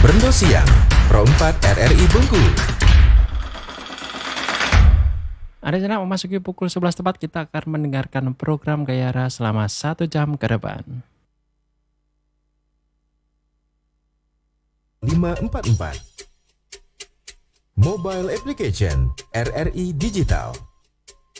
Brendo Siang, Pro 4 RRI Bengkulu. Ada jarak memasuki pukul 11 tepat, kita akan mendengarkan program Gayara selama 1 jam ke depan. 544 Mobile Application RRI Digital.